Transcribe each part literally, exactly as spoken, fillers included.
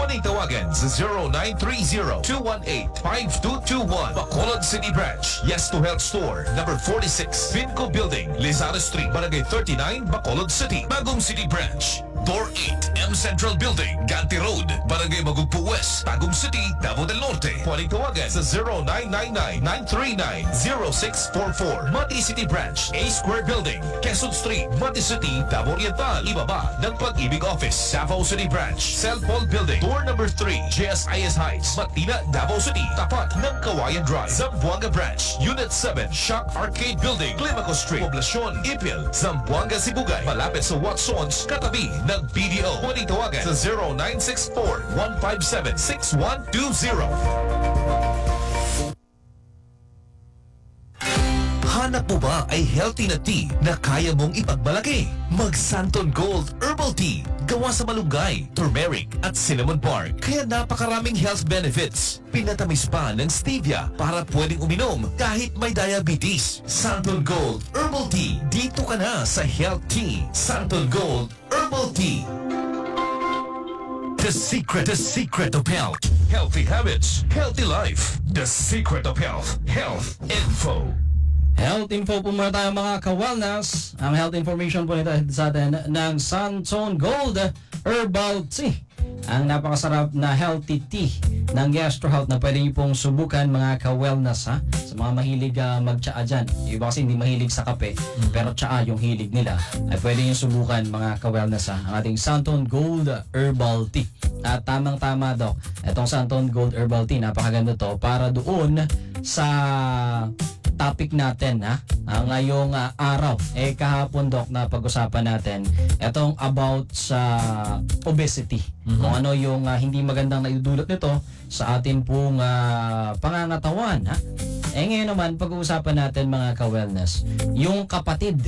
Muling tawagan sa zero nine three zero, two one eight, five two two one. Bacolod City Branch, Yes to Health Store, number forty-six, Finco Building, Lizardo Street, Barangay thirty-nine, Bacolod City. Bagong City Branch, Door eight, M Central Building, Ganti Road, Barangay Magugpo West, Tagum City, Davao del Norte. Muling tawagan sa zero nine nine nine, nine three nine, zero six four four. Mati City Branch, A Square Building, Quezon Street, Mati City, Davao Oriental. Ibaba ng Pag-ibig Office, Davao City Branch, Cellphone Building, Door number three, J S I S Heights, Matina, Davao City. Tapat ng Kawayan Drive, Zamboanga Branch, Unit seven, Shock Arcade Building, Climaco Street, Poblacion, Ipil, Zamboanga, Sibugay. Malapit sa Watsons, katabi ng B D O. Muling tawagan sa zero nine six four, one five seven, six one two zero. Hanap mo ba ay healthy na tea na kaya mong ipagmalaki? Mag Santon Gold Herbal Tea. Gawa sa malunggay, turmeric at cinnamon bark. Kaya napakaraming health benefits. Pinatamis pa ng stevia para pwedeng uminom kahit may diabetes. Santon Gold Herbal Tea. Dito ka na sa Health Tea. Santon Gold Herbal Tea. The secret, the secret of health. Healthy habits, healthy life. The secret of health. Health Info. Health info po muna tayo mga ka-wellness. Ang health information po nito sa atin ng Santon Gold Herbal Tea. Ang napakasarap na healthy tea ng Gastro Health na pwede niyo pong subukan mga ka-wellness ha. Sa mga mahilig uh, mag-tsaa dyan. Yung iba kasi hindi mahilig sa kape, mm-hmm. pero tsaa yung hilig nila. Ay pwede niyo subukan mga ka-wellness ha. Ang ating Santon Gold Herbal Tea. At tamang-tama Doc, itong Santon Gold Herbal Tea, napakaganda to para doon sa topic natin ha, uh, ngayong uh, araw. Eh kahapon Doc na pag-usapan natin etong about sa obesity. Mm-hmm. Kung ano yung uh, hindi magandang naidudulot nito sa atin pong uh, pangangatawan ha. Eh ngayon naman pag-uusapan natin mga ka-wellness, yung kapatid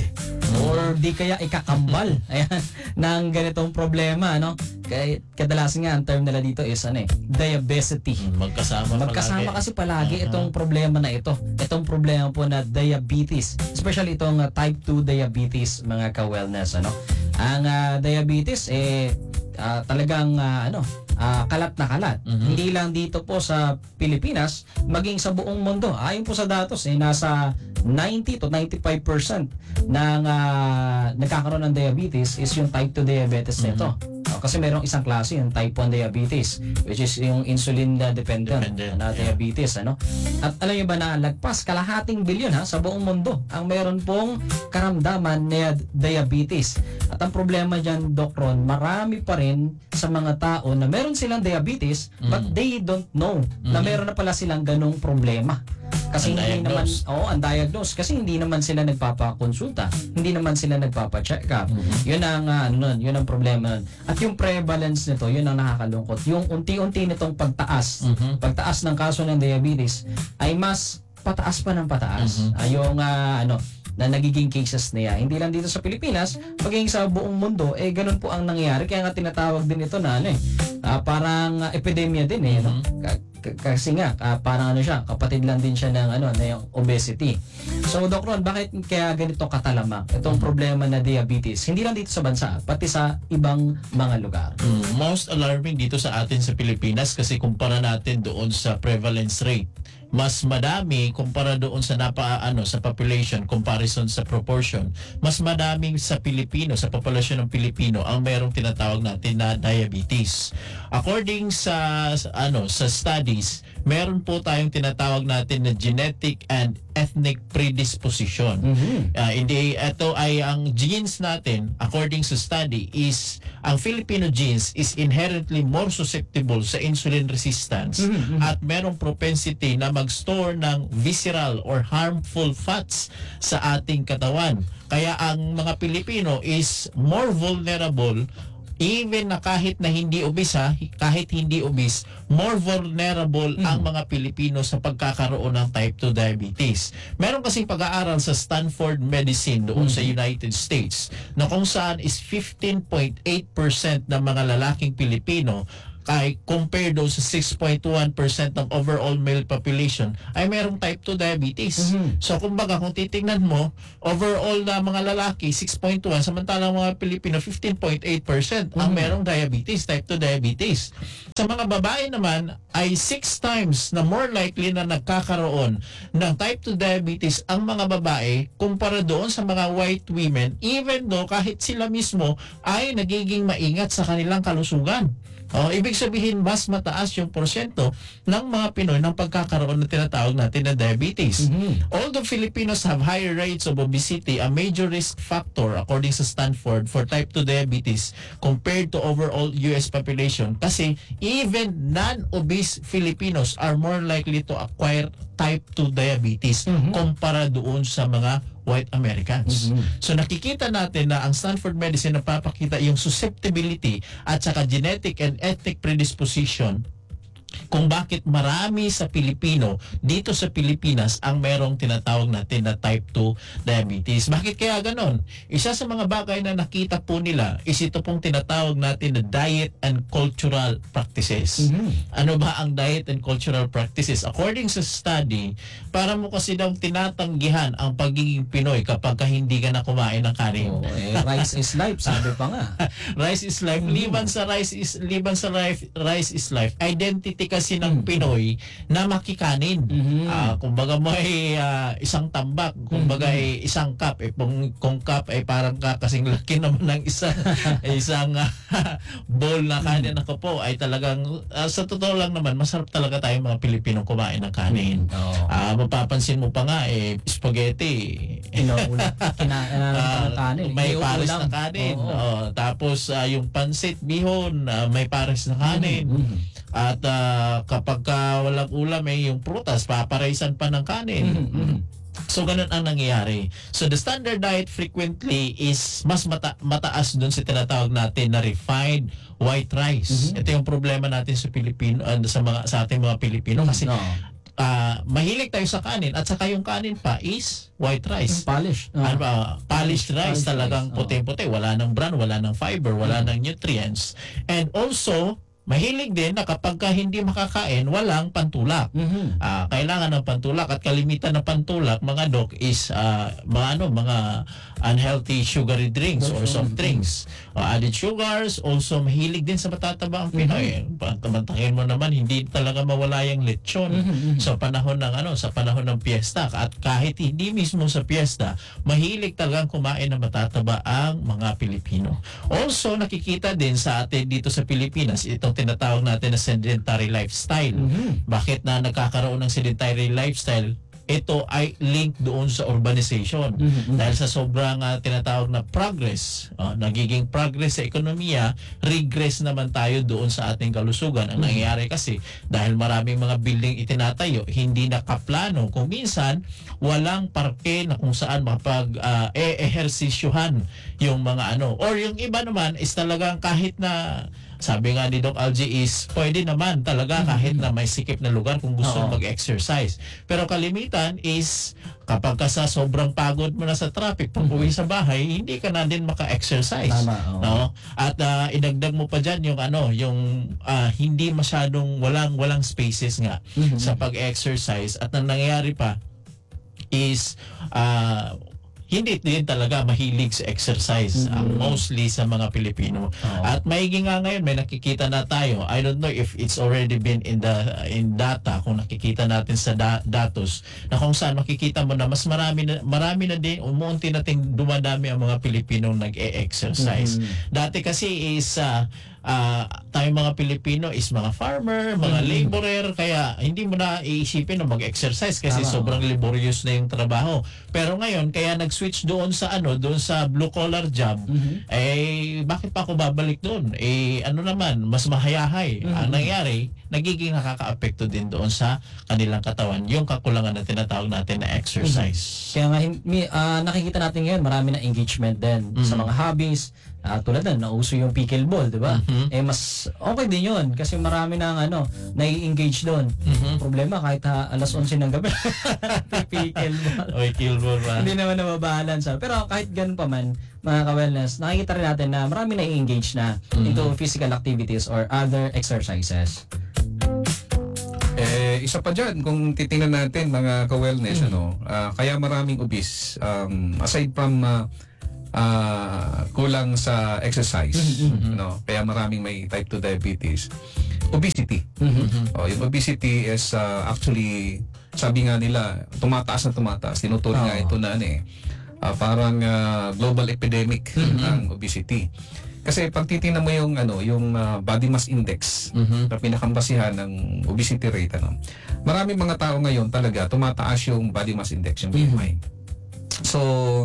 or di kaya ikakambal ayan, ng ganitong problema no. Kaya kadalasan nga ang term nila dito is ano eh, diabesity. Magkasama Magkasama palagi. kasi palagi uh-huh. itong problema na ito. Itong problema po na diabetes. Especially itong uh, type two diabetes mga ka-wellness ano. Ang uh, diabetes eh uh, talagang uh, ano uh, kalat na kalat. Mm-hmm. Hindi lang dito po sa Pilipinas, maging sa buong mundo. Ayon po sa datos eh nasa ninety to ninety-five percent ng uh, nagkakaroon ng diabetes is yung type two diabetes mm-hmm. nito. Uh, kasi merong isang klase yung type one diabetes which is yung insulin na dependent, dependent na yeah. diabetes ano. At alam niyo ba na lagpas kalahating bilyon ha sa buong mundo ang meron pong karamdaman na diabetes. At ang problema diyan Doc Ron, marami pa rin sa mga tao na meron silang diabetes mm. but they don't know mm. na meron na pala silang ganung problema. Kasi hindi naman, oh, undiagnosed. Kasi hindi naman sila nagpapakonsulta. Hindi naman sila nagpapa-check up. Mm-hmm. Yun ang, uh, ano nun, yun ang problema nun. At yung prevalence nito, yun ang nakakalungkot. Yung unti-unti nitong pagtaas, mm-hmm. pagtaas ng kaso ng diabetes, ay mas pataas pa ng pataas. Mm-hmm. Uh, yung, uh, ano, na nagiging cases na yan. Hindi lang dito sa Pilipinas, maging sa buong mundo, eh, ganun po ang nangyayari. Kaya nga tinatawag din ito na, ano eh, uh, parang uh, epidemia din eh, mm-hmm. no? Kasi nga uh, parang ano siya, kapatid lang din siya ng ano na yung obesity. So Doc Ron, bakit kaya ganito katalamak itong problema na diabetes? Hindi lang dito sa bansa, pati sa ibang mga lugar. Mm, most alarming dito sa atin sa Pilipinas kasi kumpara natin doon sa prevalence rate. Mas madami kumpara doon sa napa ano sa population comparison sa proportion. Mas madaming sa Pilipino, sa populasyon ng Pilipino ang merong tinatawag natin na diabetes. According sa, sa ano sa studies, meron po tayong tinatawag natin na genetic and ethnic predisposition. Mm-hmm. Uh, hindi ito ay ang genes natin according sa study is ang Filipino genes is inherently more susceptible sa insulin resistance mm-hmm. at merong propensity na mag-store ng visceral or harmful fats sa ating katawan. Kaya ang mga Pilipino is more vulnerable even na kahit na hindi obese ha, kahit hindi obese, more vulnerable mm. ang mga Pilipino sa pagkakaroon ng type two diabetes. Meron kasing pag-aaral sa Stanford Medicine doon mm. sa United States na kung saan is fifteen point eight percent ng mga lalaking Pilipino kay compared doon sa six point one percent ng overall male population ay merong type two diabetes. Mhm. So kumbaga kung titingnan mo, overall na mga lalaki six point one, samantalang mga Pilipino fifteen point eight percent ang Mhm. merong diabetes, type two diabetes. Sa mga babae naman ay six times na more likely na nagkakaroon ng type two diabetes ang mga babae kumpara doon sa mga white women, even though kahit sila mismo ay nagiging maingat sa kanilang kalusugan. Oh, ibig sabihin mas mataas yung porsyento ng mga Pinoy ng pagkakaroon ng tinatawag natin na diabetes. Mhm. Although Filipinos have higher rates of obesity, a major risk factor according sa Stanford for type two diabetes compared to overall U S population, kasi even non-obese Filipinos are more likely to acquire type two diabetes Mhm. kumpara doon sa mga white Americans. Mhm. So nakikita natin na ang Stanford Medicine napapakita yung susceptibility at saka genetic and ethnic predisposition kung bakit marami sa Pilipino dito sa Pilipinas ang merong tinatawag natin na type two diabetes. Bakit kaya ganon? Isa sa mga bagay na nakita po nila is ito pong tinatawag natin na diet and cultural practices. Mhm. Ano ba ang diet and cultural practices? According sa study, para mo kasi daw tinatanggihan ang pagiging Pinoy kapag ka hindi ka na kumain ng kanin. Oo, eh, rice is life, sabi pa nga. Rice is life. Mm. Liban sa rice is liban sa life, rice is life. Identity kasi ng Mm. Pinoy na makikanin. Mhm. Ah, kumbaga mo ay ah, isang tambak, kumbaga Mhm. ay isang cup, eh kung, kung cup ay parang ka kasing laki naman ng isa isang ah, bowl na kanin na po ay talagang ah, sa totoo lang naman masarap talaga tayong mga Pilipino kumain ng kanin. Oo. Ah, mapapansin mo pa nga eh spaghetti. Inuulam. Kinain Ah, ng kanin. may Iuulam. pares na kanin. Oo. Oh, tapos ah, yung pansit bihon, ah, may pares na kanin. Mhm. At ah, kapag ka walang ulam eh, yung prutas, paparaisan pa ng kanin. Mhm, mhm. So, ganun ang nangyayari. So, the standard diet frequently is mas mata- mataas dun sa tinatawag natin na refined white rice. Mhm. Ito yung problema natin sa Pilipino, ah, sa mga sa ating mga Pilipino kasi Oo. ah, mahilig tayo sa kanin at saka yung kanin pa is white rice. Polish. Oo. Ano ba, polished rice, Polished talagang rice, oo. puti-puti, wala ng bran, wala ng fiber, wala Mm. ng nutrients. And also, mahilig din na kapag ka hindi makakain, walang pantulak. Mhm. Ah, kailangan ng pantulak at kalimitan ng pantulak mga dok is ah, mga ano mga unhealthy sugary drinks or soft drinks. Ah, added sugars, also mahilig din sa matataba ang Pinoy. Pantamantakin mo naman hindi talaga mawala yung lechon Mhm, mhm. sa panahon ng ano sa panahon ng piyesta, at kahit hindi mismo sa piyesta, mahilig talagang kumain na matataba ang mga Pilipino. Also nakikita din sa atin dito sa Pilipinas itong tinatawag natin na sedentary lifestyle. Mhm. Bakit na nagkakaroon ng sedentary lifestyle? Ito ay link doon sa urbanization. Mhm. Dahil sa sobrang ah, tinatawag na progress, ah, nagiging progress sa ekonomiya, regress naman tayo doon sa ating kalusugan. Ang nangyayari kasi, dahil maraming mga building itinatayo, hindi nakaplano. Kung minsan, walang parke na kung saan makapag ah, e-ehersisyohan yung mga ano. Or yung iba naman is talagang kahit na sabi nga ni Doc Algie is pwede naman talaga kahit na may sikip na lugar kung gusto Oo. mag-exercise. Pero kalimitan is kapag ka sa sobrang pagod mo na sa traffic pag uwi sa bahay, hindi ka na din maka-exercise. Tama, oo. No? At ah, idagdag mo pa diyan yung ano, yung ah, hindi masyadong walang walang spaces nga Mhm. sa pag-exercise, at ang nangyayari pa is ah, hindi din talaga mahilig sa exercise Mhm. ang mostly sa mga Pilipino. Oo. At maigi nga ngayon may nakikita na tayo. I don't know if it's already been in the in data, kung nakikita natin sa da- datos na kung saan makikita mo na mas marami na marami na din, umunti nating dumadami ang mga Pilipinong nag-e-exercise. Mhm. Dati kasi is uh, uh, tayong mga Pilipino is mga farmer, mga Mhm. laborer, kaya hindi mo na iisipin na mag-exercise kasi Tama. sobrang laborious na yung trabaho. Pero ngayon, kaya nag-switch doon sa ano, doon sa blue collar job, Mhm. eh bakit pa ako babalik doon? Eh ano naman, mas mahayahay. Mhm. Ang nangyari, nagiging nakaka-apekto din doon sa kanilang katawan, yung kakulangan na tinatawag natin na exercise. Kaya nga hin- mi- ah, nakikita natin ngayon marami na engagement din sa Mhm. mga hobbies. Ah, tulad na nauso yung pickleball, 'di ba? Mhm. Eh mas okay din 'yun kasi marami nang ano, nai-engage doon. Mhm. Problema kahit ha, alas onse ng gabi pickleball. Oy, Kilbor ba? Hindi naman nababalansa. Pero kahit ganun pa man, mga ka-wellness, nakikita rin natin na marami na i-engage na into physical activities or other exercises. Eh, isa pa dyan, kung titingnan natin mga ka-wellness, ano, ah, kaya maraming obese, um, aside from ah, ah, kulang sa exercise, no, kaya maraming may type two diabetes, obesity. Oh, yung obesity is ah, actually, sabi nga nila, tumataas na tumataas. Tinuturing nga ito na ano eh, ah, parang ah, global epidemic ng obesity. Kasi pag titingnan mo yung ano, yung ah, body mass index na pinakambasihan ng obesity rate, ano, maraming mga tao ngayon talaga tumataas yung body mass index, yung B M I. So,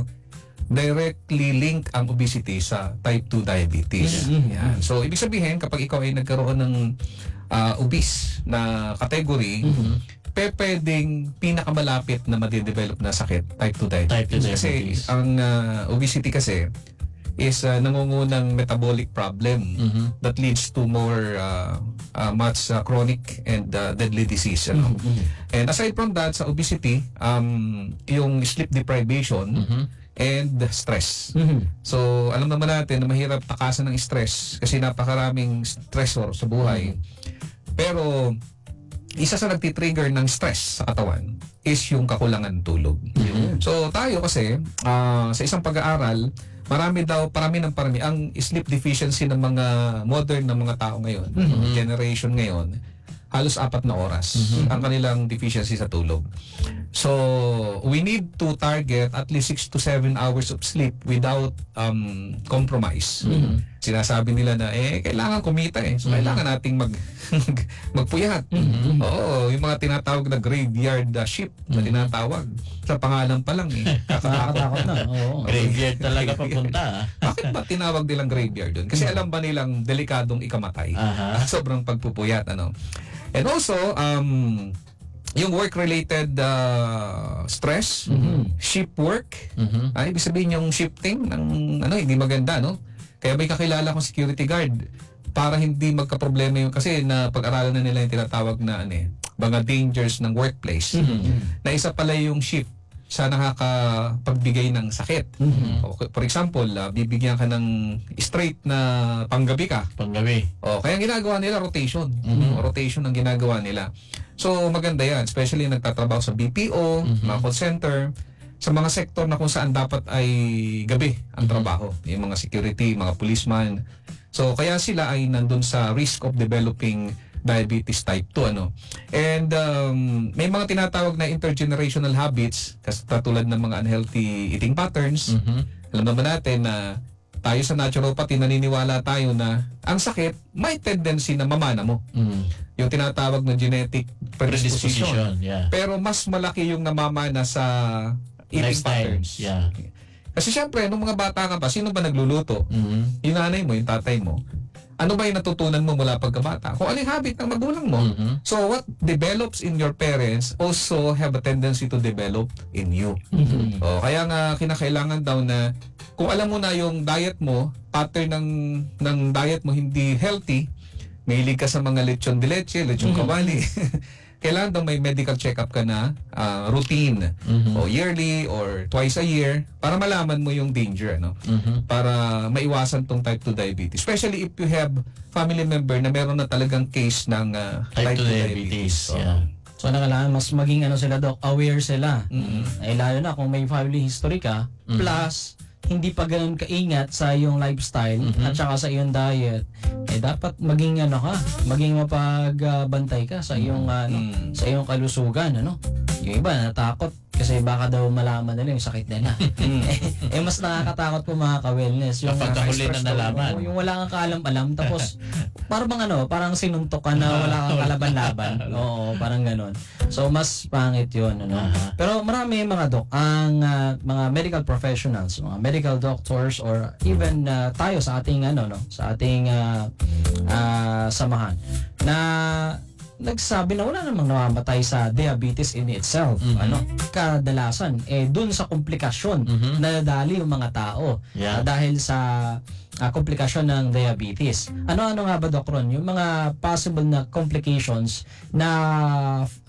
directly link ang obesity sa type two diabetes. Yan. So, ibig sabihin, kapag ikaw ay nagkaroon ng ah, obese na category, pe pwedeng pinakamalapit na madidevelop na sakit, type two diabetes. Type two Kasi diabetes. ang ah, obesity kasi is uh, nangungunang metabolic problem that leads to more uh, uh, much uh, chronic and uh, deadly disease. Ano? And aside from that, sa obesity, um, yung sleep deprivation and stress. So, alam naman natin na mahirap takasan ng stress kasi napakaraming stressor sa buhay. Pero, isa sa nagtitrigger ng stress sa katawan is yung kakulangan ng tulog. So, tayo kasi, ah, sa isang pag-aaral, marami daw, parami ng parami, ang sleep deficiency ng mga modern na mga tao ngayon, generation ngayon, halos apat na oras ang kanilang deficiency sa tulog. So, we need to target at least six to seven hours of sleep without um, compromise. Sinasabi nila na, eh, kailangan kumita eh. So, kailangan nating mag, magpuyat. Oo, yung mga tinatawag na graveyard uh, shift na tinatawag. Sa pangalan pa lang eh. Nakakatakot na. Oo. Graveyard talaga papunta. ah. Bakit ba tinawag nilang graveyard doon? Kasi alam ba nilang delikadong ikamatay? Aha. Sobrang pagpupuyat, ano. And also, um, yung work-related uh, stress, shift work, ay, ibig sabihin yung shifting ng, ano, hindi maganda, no? Kaya may kakilala kong security guard para hindi magka-problema yung, kasi na pag-aralan na nila yung tinatawag na, ano eh, mga dangers ng workplace. Na isa pala yung shift sa nakakapagbigay ng sakit. Okay, for example, uh, bibigyan ka ng straight na panggabi ka. Panggabi. O, kaya ang ginagawa nila, rotation. O, rotation ang ginagawa nila. So, maganda yan. Especially nagtatrabaho sa B P O, mga call center, sa mga sektor na kung saan dapat ay gabi ang trabaho. Yung mga security, mga policeman. So, kaya sila ay nandun sa risk of developing diabetes type two, ano. And um, may mga tinatawag na intergenerational habits, kasi katulad ng mga unhealthy eating patterns. Alam naman natin na tayo sa naturopathy, naniniwala tayo na ang sakit may tendency na mamana mo. Yung tinatawag na genetic predisposition. Predisposition, yeah. Pero mas malaki yung namamana sa eating Lifestyle, patterns. yeah. Kasi syempre, nung mga bata ka pa, sino ba nagluluto? Yung nanay mo, yung tatay mo. Ano ba yung natutunan mo mula pagkabata? Kung ano yung habit ng magulang mo. So what develops in your parents also have a tendency to develop in you. O, kaya nga kinakailangan daw na kung alam mo na yung diet mo, pattern ng, ng diet mo hindi healthy, mahilig ka sa mga lechon de leche, lechon kawali, kailangan daw may medical check-up ka na ah, routine o yearly or twice a year para malaman mo yung danger, ano, para maiwasan tong type two diabetes, especially if you have family member na meron na talagang case ng ah, Type two diabetes. Oo. Yeah. So, kailangan mas maging ano sila, Doc, aware sila. Eh, lalo na kung may family history ka, plus, hindi pa ganun kaingat sa iyong lifestyle at saka sa iyong diet, eh dapat maging ano ka, maging mapagbantay ka sa iyong ano, sa iyong kalusugan, ano. Yung iba natakot kasi baka daw malaman nila yung sakit nila. eh, eh mas nakakatakot po mga ka-wellness yung Kapag kahuli na stress daw, nalaman. oo, yung wala kang kaalam-alam tapos parang bang ano, parang sinuntok ka na wala kang kalaban-laban. Oo, parang ganoon. So mas pangit 'yun, ano. Aha. Pero marami mga doc, ang ah, mga medical professionals, mga medical doctors or even ah, tayo sa ating ano no, sa ating ah, ah, samahan na nagsabi na wala namang namamatay sa diabetes in itself. Ano? Kadalasan eh dun sa komplikasyon na nadali yung mga tao Yeah. ah, dahil sa ah, komplikasyon ng diabetes. Ano-ano nga ba, Doc Ron? Yung mga possible na complications na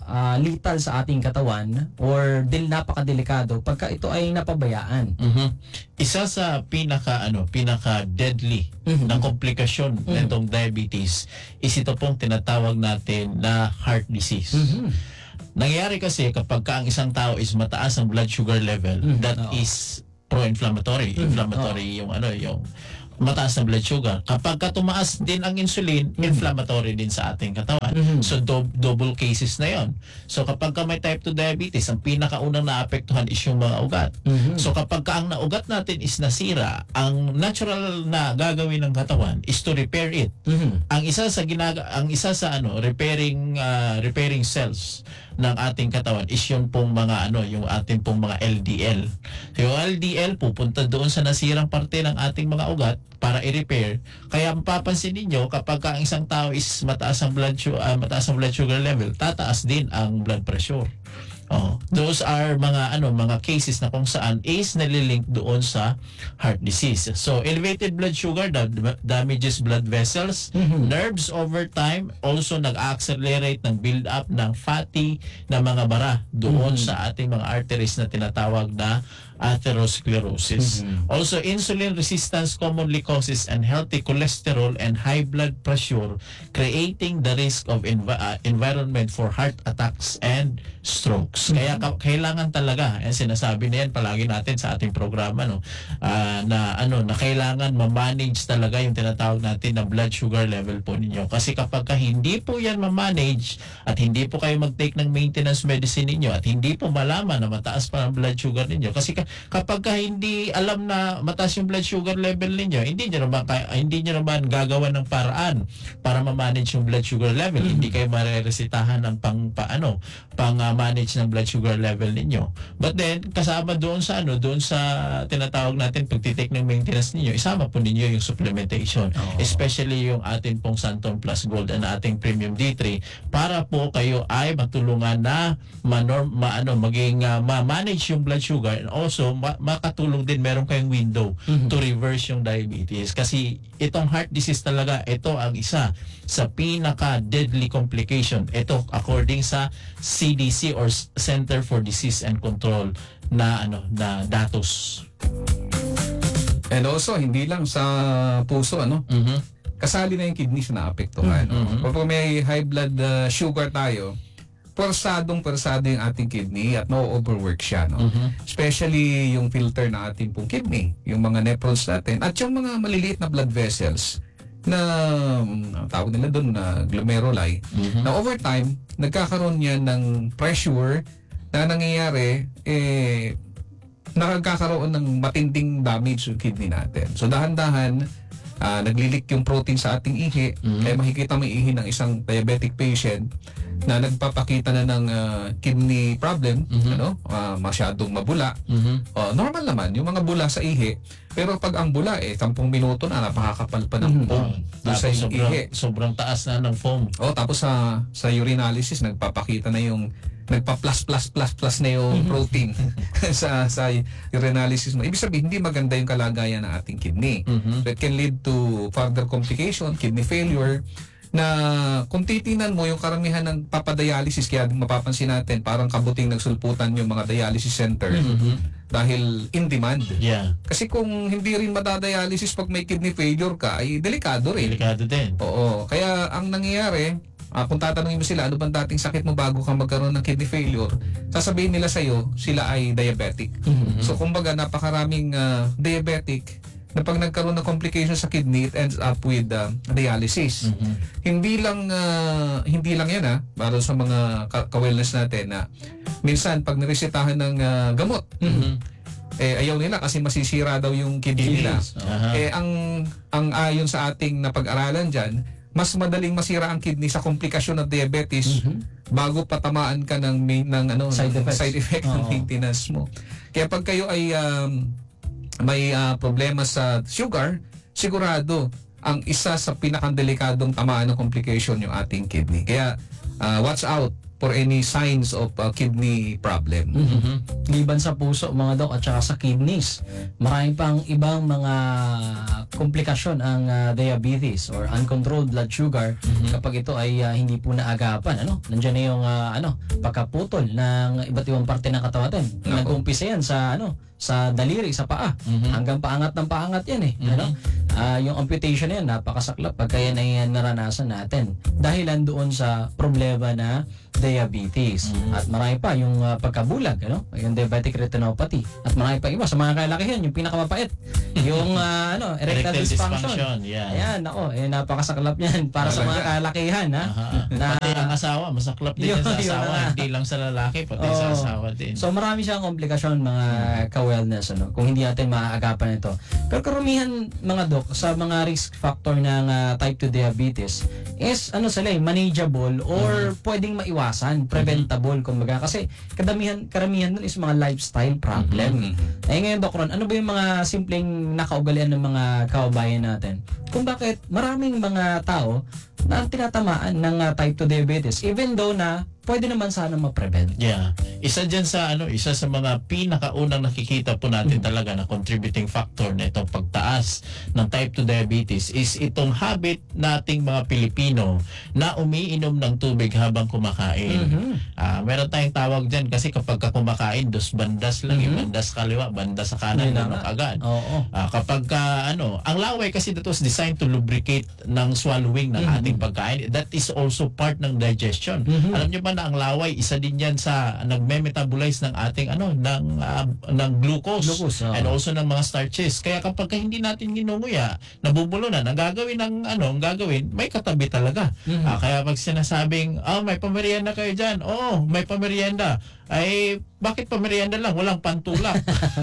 ah, lethal sa ating katawan or dil napakadelikado pagka ito ay napabayaan. Mhm. Isa sa pinaka ano, pinaka deadly Mhm. na komplikasyon nitong diabetes is ito pong tinatawag natin na heart disease. Mhm. Nangyayari kasi kapag ka ang isang tao is mataas ang blood sugar level, Mhm. that Oo. is pro-inflammatory. Inflammatory yung ano, yung mataas na blood sugar. Kapag ka tumaas din ang insulin, inflammatory din sa ating katawan. Mhm. So do- double cases na yon. So kapag ka may type two diabetes, ang pinakaunang naapektuhan is yung mga ugat. Mhm. So kapag ka ang naugat natin is nasira, ang natural na gagawin ng katawan is to repair it. Mhm. Ang isa sa ginaga ang isa sa ano repairing ah, repairing cells ng ating katawan is yung pong mga ano yung ating pong mga L D L. Yung L D L pupunta doon sa nasirang parte ng ating mga ugat para i-repair. Kaya mapapansin ninyo kapag ka ang isang tao is mataas ang blood sugar mataas ang blood sugar level, tataas din ang blood pressure. Oh, those are mga ano mga cases na kung saan is nalilink doon sa heart disease. So elevated blood sugar da- damages blood vessels, nerves over time, also nag-accelerate ng build up ng fatty na mga bara doon sa ating mga arteries na tinatawag na atherosclerosis. Also insulin resistance commonly causes unhealthy cholesterol and high blood pressure, creating the risk of envi- uh, environment for heart attacks and strokes. Kaya ka- kailangan talaga, eh, sinasabi na yan palagi natin sa ating programa, no, ah, na ano na kailangan ma-manage talaga yung tinatawag natin na blood sugar level po ninyo. Kasi kapag ka hindi po yan ma-manage at hindi po kayo mag-take ng maintenance medicine ninyo at hindi po malaman na mataas pa ang blood sugar ninyo, kasi ka- kapag ka hindi alam na mataas yung blood sugar level ninyo, hindi nyo naman, kaya- hindi nyo naman gagawa ng paraan para ma-manage yung blood sugar level. Hindi kayo mareresitahan ng pang paano pang uh, manage ng blood sugar level ninyo. But then kasama doon sa ano, doon sa tinatawag natin pagtitake ng maintenance ninyo, isama po ninyo yung supplementation, especially yung atin pong Santon Plus Gold and ating Premium D three para po kayo ay matulungan na manorm ma, ano, maging uh, ma-manage yung blood sugar and also ma- makatulong din meron kayong window to reverse yung diabetes. Kasi itong heart disease talaga, ito ang isa sa pinaka deadly complication. Ito according sa C D C or Center for Disease and Control na ano na datos. And also, hindi lang sa puso, ano? Mhm. Kasali na yung kidneys na naapektuhan. Mhm. Kapag may high blood uh, sugar tayo, porsadong porsado yung ating kidney at no-overwork siya. No? Mhm. Especially yung filter na ating pong kidney, yung mga nephrons natin, at yung mga maliliit na blood vessels na um, tawag nila doon na glomeruli, Mhm. na over time, nagkakaroon yan ng pressure na nangyayari, eh, nakagkakaroon ng matinding damage sa kidney natin. So dahan-dahan, ah, naglilik yung protein sa ating ihi, Mhm. kaya makikita mo yung ihi ng isang diabetic patient na nagpapakita na ng ah, kidney problem, Mhm. ano, ah, masyadong mabula. Mhm. Oh, normal naman yung mga bula sa ihi, pero pag ang bula eh sampung minuto na napakakapal pa ng Mhm. foam doon sa Tapos sobrang, ihi. sobrang taas na ng foam. Oh, tapos sa sa urinalysis nagpapakita na yung nagpa-plus plus plus plus na yung protein sa sa urinalysis mo. Ibig sabihin hindi maganda yung kalagayan ng ating kidney. Mhm. So it can lead to further complication, kidney failure, na kung titinan mo yung karamihan ng papadialysis, kaya mapapansin natin parang kabuting nagsulputan yung mga dialysis center Mhm. dahil in demand. Yeah, Kasi kung hindi rin madadialysis pag may kidney failure ka, ay delikado rin. delikado din. Oo. Kaya ang nangyayari, ah, kung tatanungin mo sila, ano bang dating sakit mo bago ka magkaroon ng kidney failure, sasabihin nila sa'yo, sila ay diabetic. So kumbaga, napakaraming ah, diabetic na pag nagkaroon ng complications sa kidney, it ends up with ah, dialysis. Mhm. Hindi lang ah, hindi lang yan ha, para sa mga ka- ka-wellness natin na minsan pag niresetahan ng ah, gamot, Mhm. eh ayaw nila kasi masisira daw yung kidney nila. Aha. Eh ang ang ayon sa ating napag-aralan diyan, mas madaling masira ang kidney sa komplikasyon ng diabetes bago patamaan ka ng main, ng ano Side ng effects. side effect ng Oo. maintenance mo. Kaya pag kayo ay um, may ah, problema sa sugar, sigurado ang isa sa pinakadelikadong tamaan ng complication yung ating kidney. Kaya ah, watch out for any signs of uh, kidney problem. Mhm. Liban sa puso mga dok at saka sa kidneys, marami pang ibang mga komplikasyon ang uh, diabetes or uncontrolled blood sugar kapag ito ay uh, hindi po naagapan. Ano? Nandiyan na yung uh, ano, pagkaputol ng iba't ibang parte ng katawan natin. Nag-uumpisa yan sa ano, sa daliri, sa paa. Hanggang paangat ng paangat yan eh. Ano? Ah, yung amputation na yan, napakasaklap pagka yan ay naranasan natin. Dahilan doon sa problema na diabetes. At marami pa yung uh, pagkabulag, ano? Yung diabetic retinopathy. At marami pa iba sa mga kalakihan, yung pinakamapait. Yung uh, ano, erectile, Erectile dysfunction. dysfunction, yeah. Ayan, ako, eh, napakasaklap yan para sa mga kalakihan, ha? Aha. Na, Pati ang asawa, masaklap din yan sa Yun, yun asawa. na. Hindi lang sa lalaki, pati sa Oo. asawa din. So marami siyang komplikasyon mga ka-wellness, ano, kung hindi natin maaagapan ito. Pero karamihan mga dok sa mga risk factor ng uh, type two diabetes is ano sila eh, manageable or pwedeng maiwasan, preventable kumbaga, kasi kadamihan karamihan nun is mga lifestyle problem. Eh ngayon Doc Ron, ano ba yung mga simpleng nakaugalian ng mga kababayan natin kung bakit maraming mga tao na tinatamaan ng uh, type two diabetes even though na pwede naman sana ma-prevent? Yeah. Isa dyan sa ano, isa sa mga pinakaunang nakikita po natin talaga na contributing factor na itong pagtaas ng type two diabetes is itong habit nating mga Pilipino na umiinom ng tubig habang kumakain. Ah, meron tayong tawag dyan kasi kapag ka kumakain, dos bandas lang, yung bandas kaliwa, bandas sa kanan, Yun na lunok nga. agad. Oo. Ah, kapag ka, ano, ang laway kasi dito is designed to lubricate ng swallowing ng ating pagkain. That is also part ng digestion. Alam niyo ba na ang laway isa din yan sa nagme-metabolize ng ating ano ng ah, ng glucose, Glucose, oo. and also ng mga starches. Kaya kapag ka hindi natin ginunguya, nabubulunan, ang gagawin ng ano, ang gagawin, may katabi talaga. Ah, kaya pag sinasabing, "Oh, may pamerienda kayo diyan." Oh, may pamerienda. Ay, bakit pamerienda lang? Walang pantulak.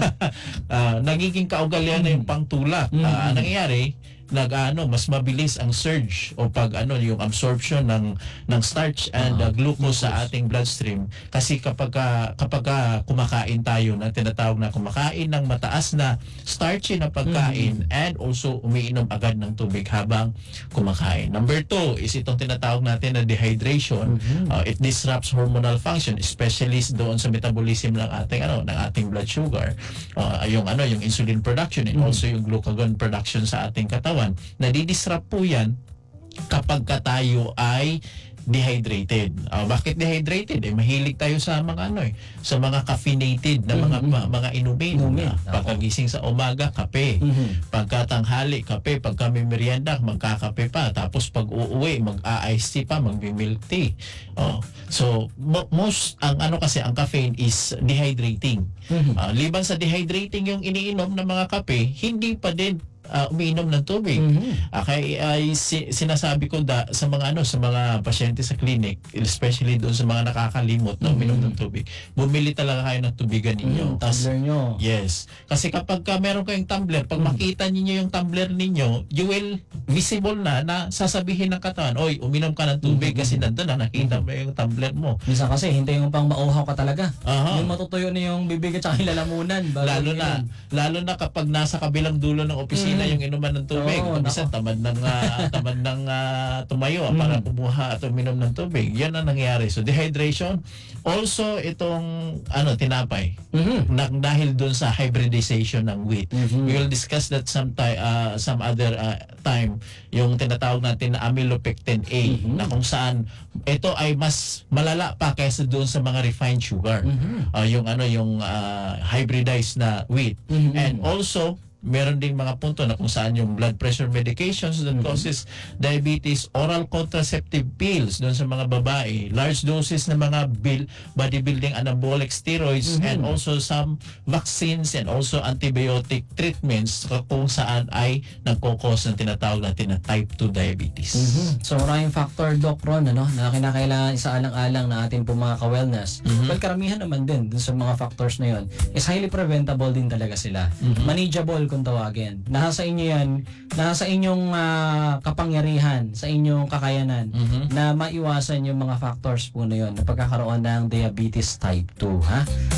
Ah, nagiging kaugalian na yung pangtulak. Ah, ang nangyayari, nag ano, mas mabilis ang surge o pag ano yung absorption ng ng starch and uh, glucose sa ating bloodstream, kasi kapag uh, kapag uh, kumakain tayo na tinatawag na kumakain ng mataas na starchy na pagkain and also umiinom agad ng tubig habang kumakain. Number two is itong tinatawag natin na dehydration. Uh, it disrupts hormonal function, especially doon sa metabolism ng ating ano ng ating blood sugar. Uh, yung ano yung insulin production and also yung glucagon production sa ating katawan. Nadidisrupt po yan kapag ka tayo ay dehydrated. Uh, bakit dehydrated? Eh, mahilig tayo sa mga ano eh, sa mga caffeinated na mga ma- mga inumin. Inumin. Uh, pagkagising sa umaga, kape. Pagkatanghali, kape. Pagka may merienda, magkakape pa. Tapos pag uuwi, mag-a-iced tea pa, mag-milk tea. Oh. So, mo- most, ang ano kasi, ang caffeine is dehydrating. Uh, liban sa dehydrating yung iniinom ng mga kape, hindi pa din uh, umiinom ng tubig. Ah, kaya ay si, sinasabi ko da, sa mga ano sa mga pasyente sa clinic, especially doon sa mga nakakalimot na uminom ng tubig, bumili talaga kayo ng tubigan ninyo. Mm, tumbler nyo. Yes. Kasi kapag ka meron kayong tumbler, pag makita niyo yung tumbler ninyo, you will visible na na sasabihin ng katawan, "Oy, uminom ka ng tubig kasi nandun na nakita mo yung tumbler mo." Minsan kasi hintayin mo pang mauhaw ka talaga. Aha. Yung matutuyo na yung bibig at saka yung lalamunan. bago Lalo na uminom. lalo na kapag nasa kabilang dulo ng opisina yung inuman ng tubig. Oo, Minsan nako. tamad ng ah, tamad ng ah, tumayo para kumuha at uminom ng tubig. Yan ang nangyayari. So dehydration, also itong ano tinapay. Mhm. Na, dahil doon sa hybridization ng wheat. We will discuss that some ti- ah, some other ah, time, yung tinatawag natin na amylopectin A, na kung saan ito ay mas malala pa kaysa doon sa mga refined sugar. Ah, yung ano yung ah, hybridized na wheat. And also meron ding mga punto na kung saan yung blood pressure medications that causes diabetes, oral contraceptive pills doon sa mga babae, large doses ng mga bill, bodybuilding anabolic steroids, and also some vaccines and also antibiotic treatments kung saan ay nagkukos ng tinatawag natin na type two diabetes. Mhm. So maraming factor, Doc Ron, ano, na kinakailangan isaalang-alang na ating po mga ka-wellness. Well, karamihan naman din dun sa mga factors na yon is highly preventable din talaga sila. Manageable kung tawagin. Nasa inyo yan, nasa inyong ah, kapangyarihan, sa inyong kakayanan na maiwasan yung mga factors po na yon na pagkakaroon ng diabetes type two, ha? Kaya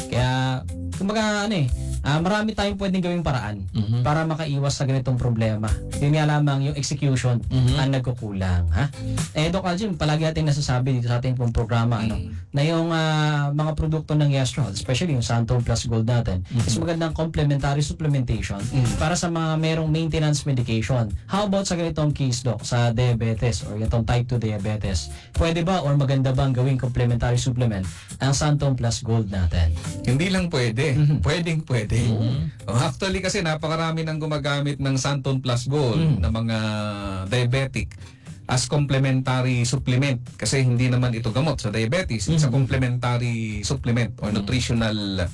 kumbaga ano eh, ah, marami tayong pwedeng gawing paraan Mhm. para makaiwas sa ganitong problema. Yun nga lamang yung execution Mhm. ang nagkukulang, ha? Eh Doc Aljim, palagi natin nasasabi dito sa ating pong programa ano, na yung ah, mga produkto ng Yestro, especially yung Santon Plus Gold natin, is magandang complementary supplementation para sa mga merong maintenance medication. How about sa ganitong case, Doc, sa diabetes or itong type two diabetes? Pwede ba or maganda bang gawing complementary supplement ang Santon Plus Gold natin? Hindi lang pwede. Pwedeng pwede. Oh, actually kasi napakarami nang gumagamit ng Santon Plus Gold na mga diabetic as complementary supplement kasi hindi naman ito gamot sa diabetes. It's a complementary supplement or nutritional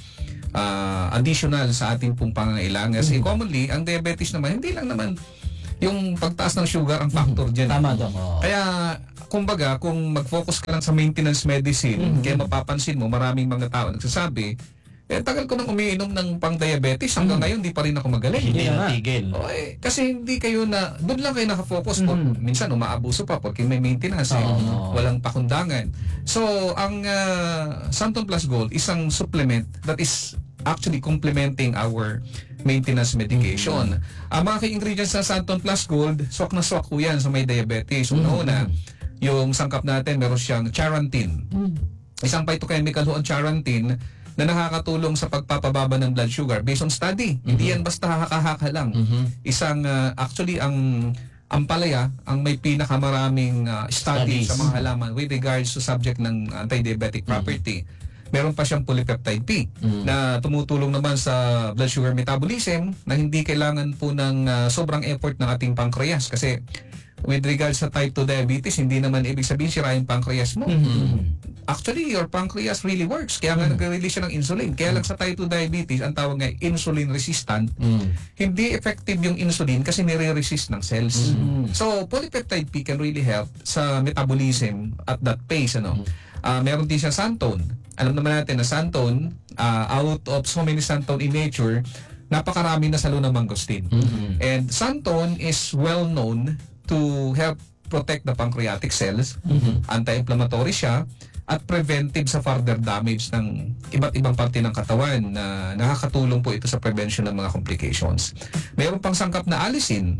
uh, additional sa ating pong pangangailangan. Kasi commonly, ang diabetes naman, hindi lang naman yung pagtaas ng sugar ang factor dyan. Tama, Doc. Oo. Kaya, kumbaga, kung mag-focus ka lang sa maintenance medicine, kaya mapapansin mo, maraming mga tao nagsasabi, eh, tagal ko nang umiinom ng pang-diabetes, hanggang ngayon, di pa rin ako magaling. Hindi Yeah. natigil. O, eh, kasi hindi kayo na, doon lang kayo nakafocus. Po. Minsan, umaabuso pa porque may maintenance. Eh. Oo. Walang pakundangan. So, ang uh, Santon Plus Gold, isang supplement that is actually complementing our maintenance medication. Ang mga key-ingredients ng Santon Plus Gold, swak na swak ko yan sa may diabetes. Una-una, yung sangkap natin, meron siyang charantin. Isang phytochemical ho ang charantin na nakakatulong sa pagpapababa ng blood sugar based on study. Hindi yan basta haka-haka lang. Isang, uh, actually, ang ampalaya ang may pinakamaraming uh, study Studies. sa mga halaman with regards to subject ng anti-diabetic property. Meron pa siyang polypeptide P na tumutulong naman sa blood sugar metabolism na hindi kailangan po ng uh, sobrang effort ng ating pancreas kasi with regards sa type two diabetes, hindi naman ibig sabihin sira yung pancreas mo. Actually, your pancreas really works. Kaya nga nagre-release siya ng insulin. Kaya lang sa type two diabetes, ang tawag nga insulin resistant, hindi effective yung insulin kasi nire-resist ng cells. So, polypeptide P can really help sa metabolism at that pace. Ano? Ah, meron din siya Santon. Alam naman natin na Santon, ah, out of so many Santon in nature, napakarami na salo ng mangosteen. And Santon is well known to help protect the pancreatic cells. Anti-inflammatory siya at preventive sa further damage ng iba't ibang parte ng katawan na nakakatulong po ito sa prevention ng mga complications. Meron pang sangkap na allicin.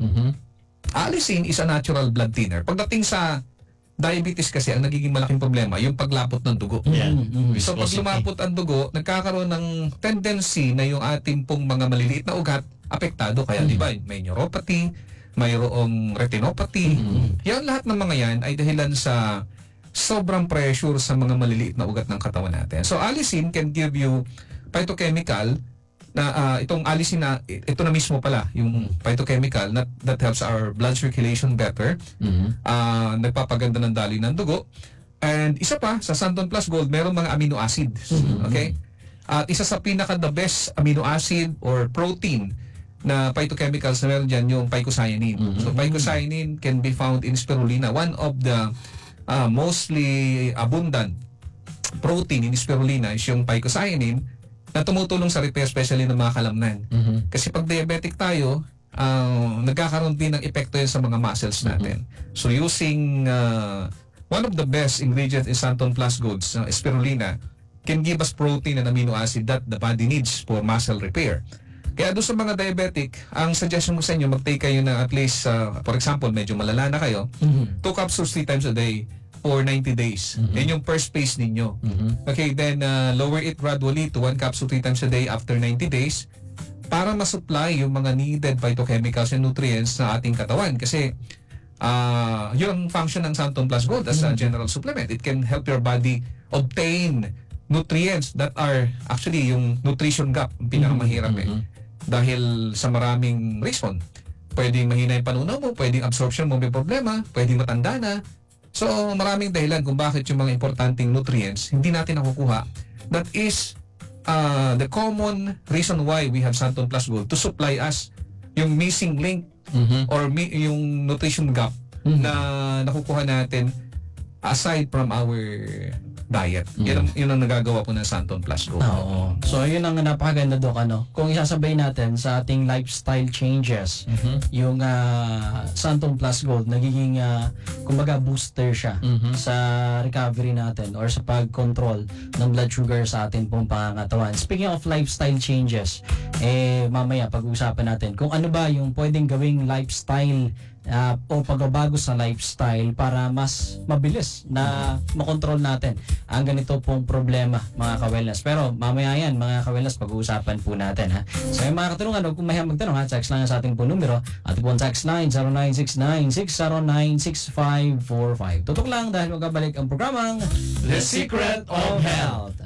Allicin is a natural blood thinner. Pagdating sa diabetes kasi, ang nagiging malaking problema, yung paglapot ng dugo. Yeah. So pag Viscosity. lumapot ang dugo, nagkakaroon ng tendency na yung ating pong mga maliliit na ugat apektado. Kaya di ba, may neuropathy, mayroong retinopathy. Yan lahat ng mga yan ay dahilan sa sobrang pressure sa mga maliliit na ugat ng katawan natin. So allicin can give you phytochemical na ah, itong allicin na ito na mismo pala yung phytochemical na, that helps our blood circulation better. Ah, nagpapaganda ng daloy ng dugo. And isa pa, sa Santon Plus Gold, meron mga amino acids. Okay? At isa sa pinaka the best amino acid or protein na phytochemicals na meron dyan, yung phycocyanin. So phycocyanin can be found in spirulina. One of the ah, mostly abundant protein in spirulina is yung phycocyanin na tumutulong sa repair, especially ng mga kalamnan. Kasi pag diabetic tayo, uh, nagkakaroon din ng epekto yan sa mga muscles natin. So using uh, one of the best ingredients in Santon Plus Gold, uh, spirulina, can give us protein and amino acid that the body needs for muscle repair. Kaya doon sa mga diabetic, ang suggestion ko sa inyo, mag-take kayo ng at least, uh, for example, medyo malala na kayo, two capsules three times a day for ninety days. Yan yung first phase ninyo. Okay, then uh, lower it gradually to one capsule three times a day after ninety days para ma-supply yung mga needed phytochemicals and nutrients na ating katawan. Kasi uh, yun ang function ng Santon Plus Gold as a general supplement. It can help your body obtain nutrients that are actually yung nutrition gap, ang pinakamahirap eh. Dahil sa maraming reason. Pwedeng mahina yung panunaw mo, pwedeng absorption mo may problema, pwedeng matanda na. So, maraming dahilan kung bakit yung mga importanteng nutrients hindi natin nakukuha. That is uh, the common reason why we have Santon Plus Gold to supply us yung missing link or mi- yung nutrition gap na nakukuha natin aside from our diet. Yun, ang, yun ang nagagawa po ng Santon Plus Gold. Oo. So, yun ang napakaganda, Dok. Ano? Kung isasabay natin sa ating lifestyle changes, yung uh, Santon Plus Gold, nagiging, uh, kumbaga, booster siya sa recovery natin or sa pag-control ng blood sugar sa ating pong pangangatawan. Speaking of lifestyle changes, eh, mamaya pag-uusapan natin kung ano ba yung pwedeng gawing lifestyle uh, o pagbabago sa lifestyle para mas mabilis na makontrol natin ang ganito pong problema, mga ka-wellness. Pero mamaya yan, mga ka-wellness, pag-uusapan po natin, ha. So yung mga katanungan, huwag kung mahiya magtanong, ha, text lang sa ating po numero at po text line zero nine six nine six zero nine six five four five. Tutok lang dahil magkabalik ang programang The Secret of Health.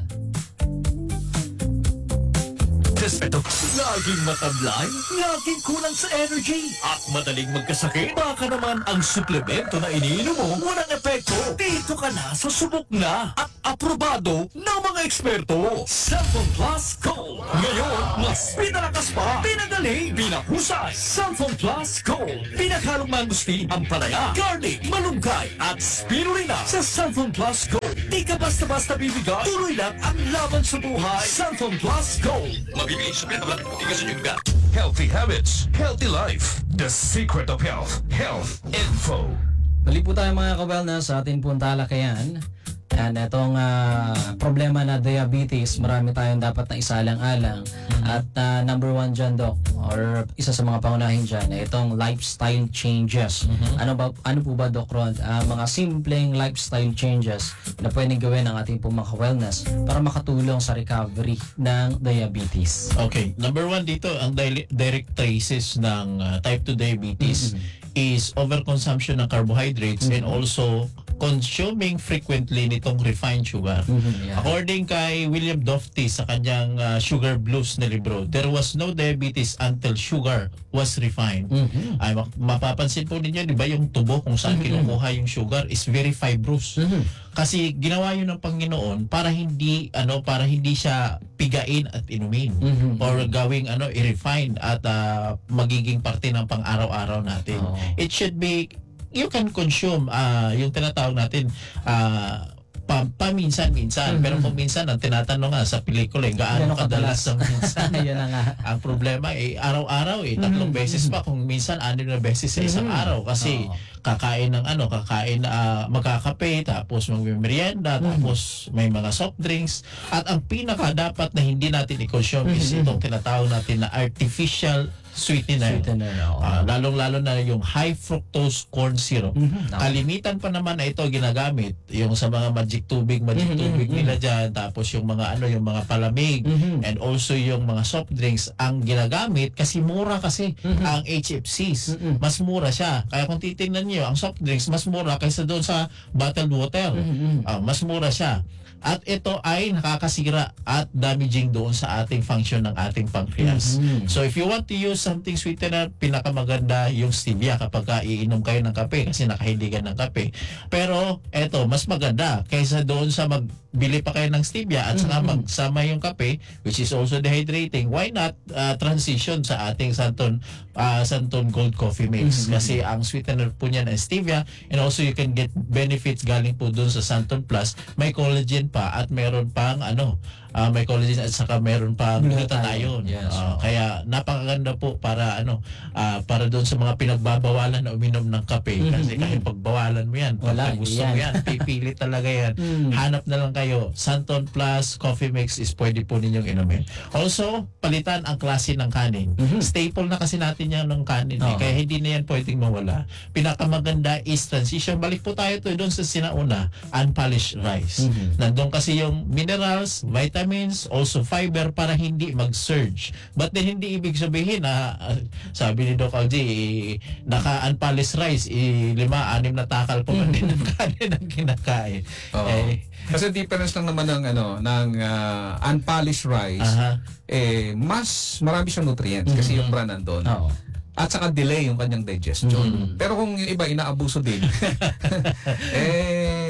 Ito. Laging matablay, laging kulang sa energy, at madaling magkasakit. Baka naman ang suplemento na iniinom mo walang epekto. Dito ka na sa subok na at aprobado ng mga eksperto. Santon Plus Gold. Ngayon, mas pinalakas pa, pinagaling, pinahusay. Santon Plus Gold. Pinakalong mangustin, ampalaya, garlic, malunggay, at spirulina. Sa Santon Plus Gold, di ka basta-basta bibigay. Tuloy lang ang laban sa buhay. Santon Plus Gold. Mabibigay sa pinatablak, tigas yung gat. Healthy habits, healthy life. The secret of health. Health info. Balik po tayo, mga ka-wellness, sa ating pong talakayan. And itong uh, problema na diabetes, marami tayong dapat na isalang-alang. At uh, number one dyan, Doc, or isa sa mga pangunahin dyan, itong lifestyle changes. Ano ba ano po ba, Doc Rod? Uh, mga simpleng lifestyle changes na pwedeng gawin ng ating pong mga wellness para makatulong sa recovery ng diabetes. Okay, number one dito, ang di- direct traces ng uh, type two diabetes is overconsumption ng carbohydrates and also consuming frequently nitong refined sugar. Yeah. According kay William Dofty sa kanyang uh, Sugar Blues na libro, there was no diabetes until sugar was refined. Mm-hmm. Ay, ma- mapapansin po ninyo, di ba, yung tubo kung saan Mm-hmm. kinukuha yung sugar is very fibrous. Mm-hmm. Kasi ginawa yun ng Panginoon para hindi ano para hindi siya pigain at inumin Mm-hmm. or gawing ano i-refine at uh, magiging parte ng pang-araw-araw natin. Oh. It should be you can consume uh, yung tinatawag natin uh, pa, paminsan-minsan. Mm-hmm. Pero kung minsan, ang tinatanong nga sa pelikula, eh, gaano Gaano kadalas kadalas? ang minsan. Yan na nga. Ang problema, eh, araw-araw, eh, tatlong beses pa, kung minsan, anim na beses sa isang araw. Kasi, Oo. kakain ng ano, kakain, uh, magkakape, tapos magmimerienda, tapos may mga soft drinks. At ang pinaka dapat na hindi natin i-consume is itong tinatawag natin na artificial sweetener. Sweetener, oo. Ah, lalong-lalo na yung high fructose corn syrup. Kalimitan pa naman na ito ginagamit yung sa mga magic tubig, magic tubig nila dyan, tapos yung mga ano, yung mga palamig, and also yung mga soft drinks ang ginagamit kasi mura kasi ang H F Cs. Mas mura siya. Kaya kung titingnan niyo, ang soft drinks mas mura kaysa doon sa bottled water. Ah, mas mura siya. At ito ay nakakasira at damaging doon sa ating function ng ating pancreas. So if you want to use something sweetener, pinakamaganda yung stevia kapag ka iinom kayo ng kape kasi nakahiligan ng kape. Pero eto, mas maganda kaysa doon sa magbili pa kayo ng stevia at saka magsama yung kape, which is also dehydrating. Why not uh, transition sa ating Santon uh, Santon Gold Coffee Mix? Kasi ang sweetener po niyan ay stevia, and also you can get benefits galing po doon sa Santon Plus. May collagen pa at meron pang ano, uh, may collagen at saka meron pang glutathione. Yes. Uh, kaya napakaganda po para ano, uh, para doon sa mga pinagbabawalan na uminom ng kape. Kasi kahit pagbawalan mo yan, Wala, pag gusto yan. mo yan, pipili talaga yan. Hanap na lang kayo. Santon Plus Coffee Mix is pwede po ninyong inumin. Also, palitan ang klase ng kanin. Staple na kasi natin yan ng kanin. Eh. Oo. Kaya hindi na yan pwedeng mawala. Pinakamaganda is transition. Balik po tayo to doon sa sinauna, unpolished rice. Nandun kasi yung minerals, vitamins, also fiber para hindi mag-surge. But then hindi ibig sabihin na uh, sabi ni Doc Algie, eh, naka-unpolished rice, eh, lima, anim na takal pa man din ng kanin ang kinakain. Oo. Eh, Kasi difference lang naman ng ano ng uh, unpolished rice, aha. eh mas marami siyang nutrients kasi yung bran nandun. Oo. At saka delay yung kanyang digestion. Pero kung yung iba inaabuso din, eh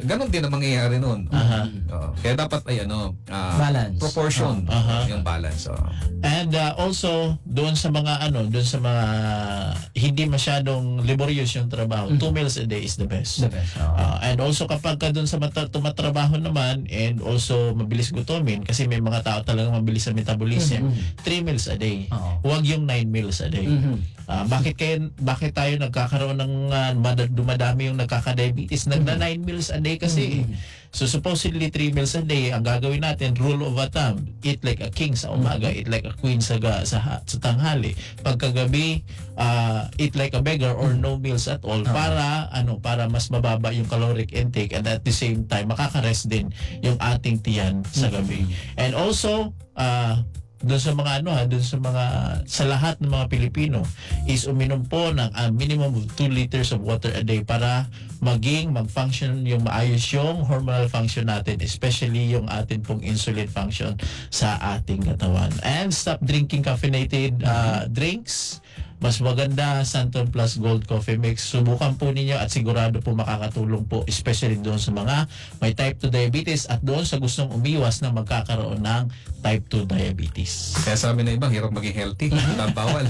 ganun din ang mangyayari nun. Aha. Oo. Kaya dapat ay ano, ah, Balance. proportion, Aha. yung balance. Oo. And uh, also, doon sa mga ano, doon sa mga hindi masyadong laborious yung trabaho, two meals a day is the best. The best. Oo. Uh, and also kapag ka doon sa mata- tumatrabaho naman and also mabilis gutumin kasi may mga tao talagang mabilis sa metabolism, three meals a day. Oo. Huwag yung nine meals a day. Mhm. Ah, bakit kayo bakit tayo nagkakaroon ng uh, mad- dumadami yung nagkaka-diabetes? Nagna nine meals a day kasi. So supposedly three meals a day ang gagawin natin, rule of a thumb, eat like a king sa umaga, eat like a queen sa ga, sa, ha- sa tanghali. Pagkagabi, uh, eat like a beggar or no meals at all para ano para mas mababa yung caloric intake and at the same time makaka-rest din yung ating tiyan sa gabi. And also uh, doon sa mga ano ha, doon sa mga sa lahat ng mga Pilipino is uminom po ng uh, minimum of two liters of water a day para maging mag-function yung maayos yung hormonal function natin, especially yung atin pong insulin function sa ating katawan. And stop drinking caffeinated uh, drinks. Mas maganda Santon Plus Gold Coffee Mix. Subukan po ninyo at sigurado po makakatulong po, especially doon sa mga may type two diabetes at doon sa gustong umiwas na magkakaroon ng type two diabetes. Kaya sabi na iba, hirap maging healthy. Bawal.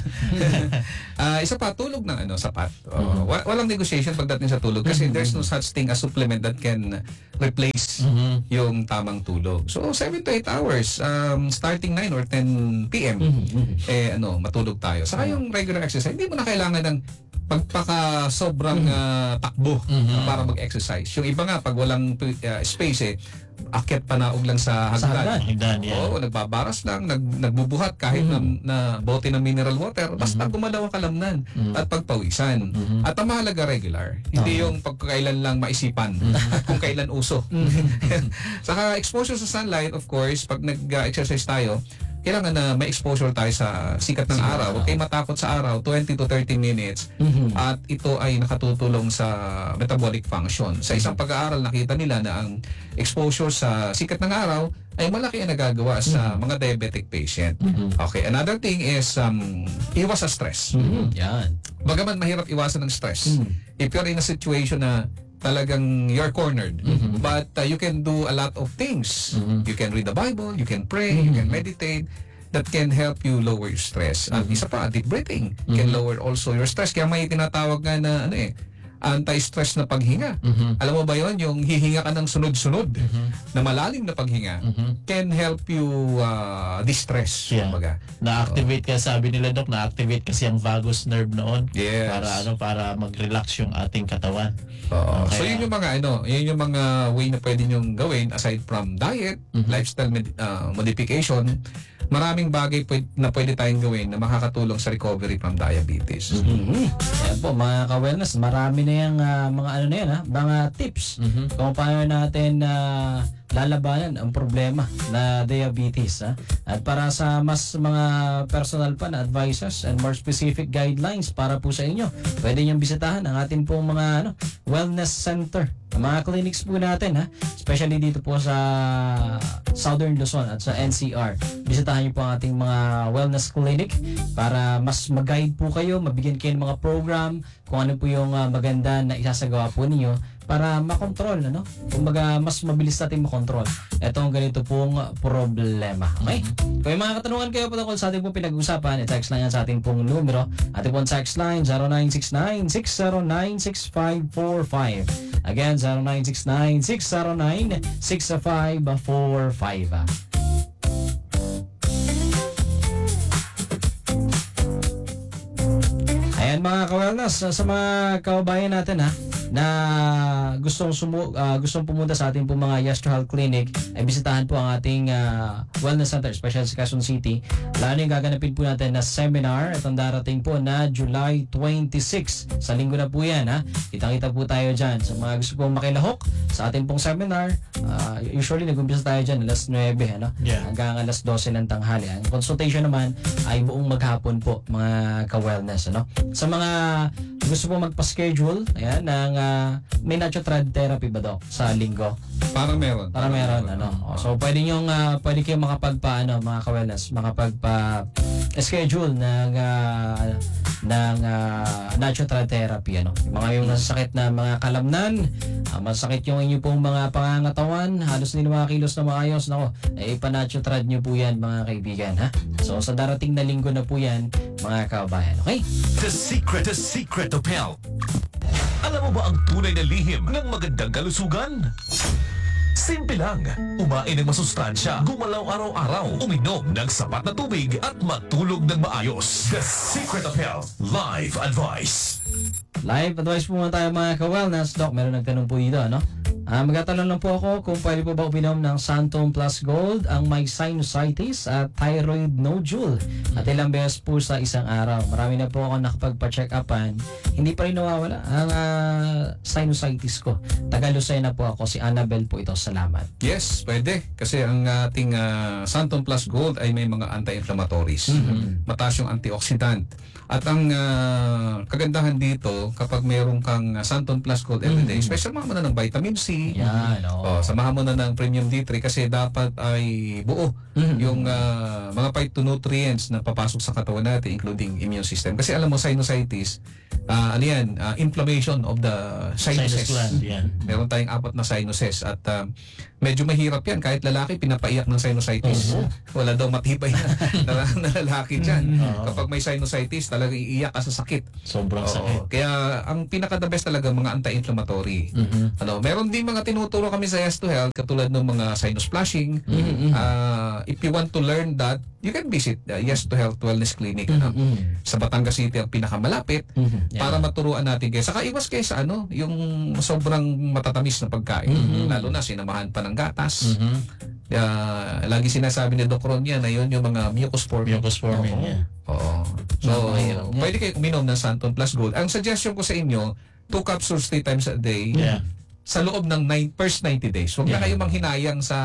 Ah, isa pa, tulog ng ano, sapat. Oo. Wa- walang negotiation pagdating sa tulog kasi there's no such thing as supplement that can replace yung tamang tulog. So, seven to eight hours, um, starting nine or ten p m, eh, ano, matulog tayo. Saka yung regular exercise, hindi mo na kailangan ng pagpaka sobrang ah, takbo ah, para mag-exercise. Yung iba nga, pag walang ah, space eh, akyat panaog lang sa Sa hagdan. hagdan. Hagdan, yeah. Oo, nagbabaras lang, nag, nagbubuhat kahit na, na bote ng mineral water, basta gumalaw ang kalamnan at pagpawisan. At ang mahalaga regular, hindi yung pagkailan lang maisipan at kung kailan uso. Saka exposure sa sunlight, of course, pag nag-exercise tayo, kailangan na may exposure tayo sa sikat ng araw. Huwag kayong matakot sa araw, twenty to thirty minutes. At ito ay nakatutulong sa metabolic function. Sa isang pag-aaral, nakita nila na ang exposure sa sikat ng araw ay malaki ang nagagawa sa mga diabetic patient. Okay, another thing is um, iwas sa stress. Yan. Bagaman mahirap iwasan ng stress. If you're in a situation na talagang you're cornered, but uh, you can do a lot of things. You can read the Bible, you can pray, you can meditate. That can help you lower your stress. At isa pa, deep breathing can lower also your stress. Kaya may tinatawag nga na ano eh, anti-stress na paghinga. Alam mo ba yon, yung hihinga ka ng sunod-sunod na malalim na paghinga can help you uh, distress. Yeah. Kumbaga. Na-activate ka, sabi nila Dok, na-activate kasi ang vagus nerve noon. Yes. Para ano, para mag-relax yung ating katawan. Oo. Okay. So yun yung mga ano, yun yung mga way na pwede nyong gawin aside from diet, lifestyle med- uh, modification. Maraming bagay pwede, na pwede tayong gawin na makakatulong sa recovery from diabetes. Mhm. Yan po mga ka-wellness, marami na yung ah, mga ano na yan ha, mga tips kung paano natin ah, lalabanan ang problema na diabetes ha. At para sa mas mga personal pa na advices and more specific guidelines para po sa inyo, pwede niyong bisitahan ang ating pong mga ano, wellness center, ang mga clinics po natin ha, especially dito po sa Southern Luzon at sa N C R. Bisitahan niyo po ang ating mga wellness clinic para mas mag-guide po kayo, mabigyan kayo ng mga program kung ano po yung ah, maganda na isasagawa po ninyo para makontrol, ano? Kumbaga, mas mabilis natin makontrol itong ganito pong problema. Okay? Kung may mga katanungan kayo po tungkol sa ating pong pinag-usapan, i-text lang yan sa ating pong numero. Ating pong text line, zero nine six nine, six zero nine, six five four five. Again, zero nine six nine, six zero nine, six five four five. Ayan mga ka-wellness, sa mga kababayan natin ha, na gustong sumu ah, gustong pumunta sa ating po mga Yastro Health Clinic, ay bisitahan po ang ating ah, wellness center, especially sa Quezon City. Lalo yung gaganapin po natin na seminar, itong darating po na July twenty-six. Sa linggo na po yan ha. Kitang-kita po tayo dyan. Sa mga gusto pong makilahok sa ating pong seminar, ah, usually nag-umpisa tayo dyan alas nuwebe ano? Yeah. Hanggang alas dose ng tanghali. Ang consultation naman ay buong maghapon po mga ka-wellness. Ano? Sa mga gusto po magpa-schedule, ayan, ng ah, may natural therapy ba daw sa linggo? Parang meron. Para meron, ano. O, so, pwede nyo, uh, pwede kayong makapagpa, ano, mga ka-wellness, makapagpa schedule ng ah, ng uh, natural therapy, ano. Yung mga yung nasasakit na mga kalamnan, ah, masakit yung inyo pong mga pangangatawan, halos hindi na makakilos na maayos, nako, eh ipa-natural nyo po yan mga kaibigan, ha. So sa darating na linggo na po yan mga kabayan, okay? The secret, the secret of health. Alam mo ba ang tunay na lihim ng magandang kalusugan? Simple lang. Umain ng masustansya, gumalaw araw-araw, uminom ng sapat na tubig at matulog ng maayos. The Secret of Health Live Advice. Live advice po muna tayo mga ka-wellness. Doc, meron nagtanong po dito, ano? Ah, magtatanong lang po ako kung pwede po ba uminom ng Santon Plus Gold ang may sinusitis at thyroid nodule at ilang beses po sa isang araw. Marami na po ako nakapagpa-check upan. Hindi pa rin nawawala ang ah, sinusitis ko. Taga-Lucena po ako. Si Annabel po ito. Salamat. Yes, pwede. Kasi ang ating uh, Santon Plus Gold ay may mga anti-inflammatories. Mataas yung antioxidant. At ang uh, kagandahan dito, kapag mayroon kang uh, Santon Plus Gold everyday, mm-hmm. special mo na ng vitamin C. Yan, Oh, oo. samahan mo na ng Premium D three kasi dapat ay buo Mm-hmm. yung uh, mga phytonutrients na papasok sa katawan natin, including immune system. Kasi alam mo, sinusitis, uh, ano yan, uh, inflammation of the sinuses. Sinus gland, yan. Meron tayong apat na sinuses at uh, medyo mahirap yan. Kahit lalaki, pinapaiyak ng sinusitis. Oo. Wala daw matibay na, na, na lalaki dyan. Oo. Kapag may sinusitis, talagang iiyak ka sa sakit. Sobrang Oo. sakit. Kaya ang pinaka-the best talaga mga anti-inflammatory. Mhm. Ano, meron din mga tinuturo kami sa Yes to Health katulad ng mga sinus flushing. Ah, if you want to learn that, you can visit the Yes to Health Wellness Clinic ano, sa Batangas City ang pinakamalapit Yeah. para maturuan natin kayo. Saka iwas kayo sa ano, yung sobrang matatamis na pagkain. Lalo na sinamahan pa ng gatas. Mhm. Ah, lagi sinasabi ni Doc Ron yan na yun yung mga mucus forming. Mucus forming, Oo. yeah. Oo. So, Napakahirap yan. pwede kayo uminom ng Santon Plus Gold. Ang suggestion ko sa inyo, two capsules three times a day Yeah. sa loob ng nine, first ninety days. Huwag na Yeah. kayo manghinayang sa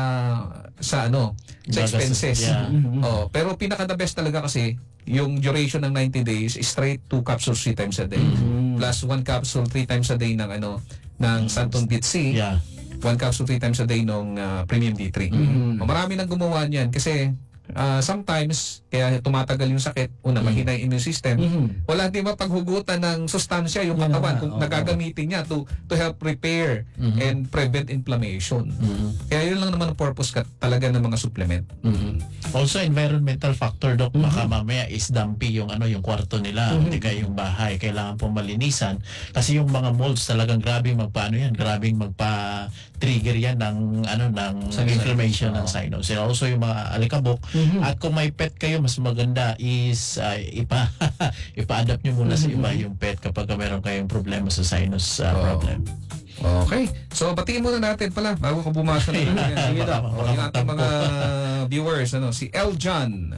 sa ano, sa Bagas- expenses. yeah. Oh, pero pinaka the best talaga kasi yung duration ng ninety days is straight two capsules three times a day. Plus one capsule three times a day ng ano ng Santon Bit C. Yeah. One capsule three times a day ng uh, Premium D three. O, marami nang gumawa niyan kasi uh, sometimes kaya tumatagal yung sakit, una mahina yung immune system. Wala din mapaghugutan ng sustansya yung Yan katawan na, kung oo. nagagamitin niya to to help repair and prevent inflammation. Kaya yun lang naman ang purpose ka, talaga ng mga supplement. Also environmental factor, Doc. Baka mamaya is dumpy yung ano yung kwarto nila, hindi kaya yung bahay. Kailangan pong malinisan kasi yung mga molds talagang grabing magpaano yan, grabing magpa-trigger yan ng ano ng Sinus. inflammation Oo. ng sinus. And also yung mga alikabok. At kung may pet kayo, mas maganda is uh, ipa ipa-adapt nyo muna sa iba yung pet kapag meron kayong problema sa sinus uh, Oo. problem. Okay. So, batiin muna natin pala bago ka bumasa na Sige, Doc. oh, yung ating mga viewers, ano, si El John,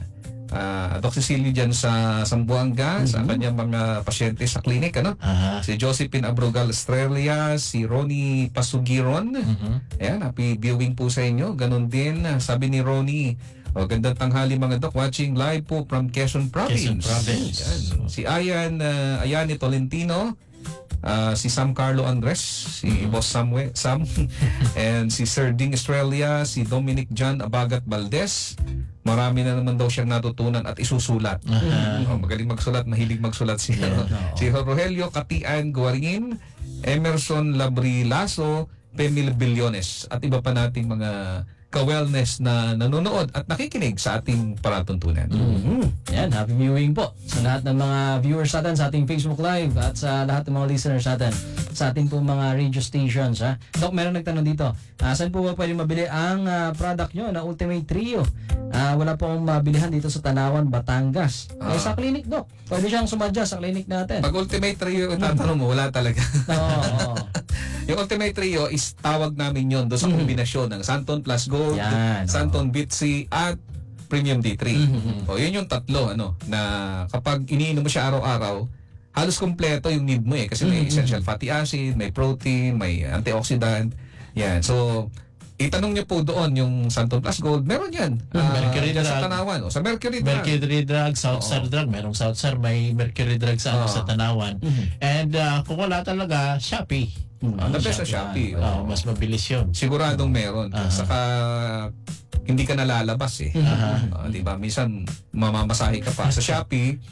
uh, Doc Cecilia dyan sa Sambuanga, sa kanyang mga pasyente sa clinic, ano? Aha. Si Josephine Abrogal Australia, si Ronnie Pasugiron. Ayan, happy viewing po sa inyo. Ganon din, sabi ni Ronnie, oh, gandang tanghali mga Doc, watching live po from Quezon Province. Quezon Province. Ayan. Si Ayan, uh, Ayani Tolentino, uh, si Sam Carlo Andres, si Boss Samuel, Sam, and si Sir Ding Australia, si Dominic John Abagat Valdez. Marami na naman daw siyang natutunan at isusulat. Oh, magaling magsulat, mahilig magsulat si, ano, si Rogelio Katian Guarin, Emerson Labrilaso, Pemil Billones, at iba pa nating mga ka-wellness na nanonood at nakikinig sa ating paratuntunan. Mhm. Yan, happy viewing po sa lahat ng mga viewers natin sa ating Facebook Live at sa lahat ng mga listeners natin sa ating po mga radio stations. Ha? Doc, meron nagtanong dito, ah, saan po ba pwede mabili ang ah, product nyo na Ultimate Trio? Ah, wala po akong mabilihan dito sa Tanawan, Batangas. Eh, sa clinic, Doc, pwede siyang sumadya sa clinic natin. Pag Ultimate Trio, tatanong mo, wala talaga. Oo, oo. Yung Ultimate Trio is tawag namin yon doon sa kombinasyon ng Santon Plus Gold, Yan, oo. Santon Bitsi at Premium D three. O, yun yung tatlo ano na kapag iniinom mo siya araw-araw, halos kompleto yung need mo eh kasi may essential fatty acid, may protein, may antioxidant. Yan. So, itanong niyo po doon yung Santon Plus Gold, meron yan. Ah, Mercury dyan sa drug. Tanawan. O, sa Mercury drug. Mercury drug, South Star drug, merong South Star, may Mercury drug sa, ano, Oo. sa Tanawan. And uh, kung wala talaga, Shopee. Ah, the best sa Shopee. Oh, mas mabilis yun. Siguradong meron. Aha. Saka hindi ka nalalabas eh. Ah, 'di ba? Minsan mamamasahe ka pa sa Shopee,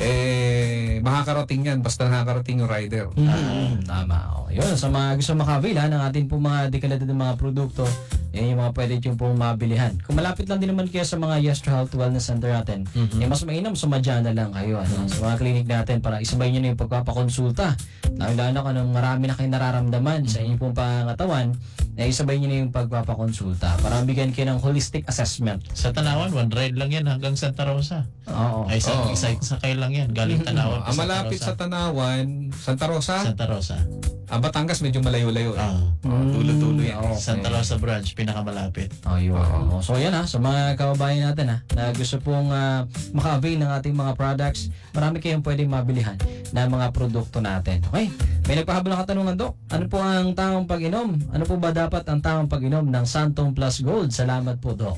eh makakarating 'yan basta nakakarating yung rider. Mm, tama. O, yun, sa mga gusto maka-avail ha, ng ating pong mga dekalidad ng mga produkto, yan yung mga pwede yung pong mabilihan. Kung malapit lang din naman kayo sa mga Yes to Health Wellness Center natin, eh, mas mainam sumadya na lang kayo ano, sa mga clinic natin para isabay nyo na yung pagpapakonsulta. Lalo-lalo kung anong marami na kayong nararamdaman sa inyong pong pangatawan, eh, isabay nyo na yung pagpapakonsulta para bigyan kayo ng holistic assessment. Sa Tanawan, one ride lang yan hanggang Santa Rosa. Oo. Ay, sa, Oo. isa, sakay lang yan. Galing Tanawan Ang malapit sa Tanawan, Santa Rosa, Santa Rosa. ah, Batangas medyo malayo-layo eh. Ah. Oh, dulo-dulo yan. Oo. Santa Rosa branch, pinakamalapit. Oh, yun. Oh, so yan ha, sa mga kababayan natin ha, na gusto pong ah, maka-avail ng ating mga products, marami kayong pwedeng mabilihan na mga produkto natin. Okay? May nagpahabol ng katanungan, Dok. Ano po ang tamang pag-inom? Ano po ba dapat ang tamang pag-inom ng Santon Plus Gold? Salamat po, Dok.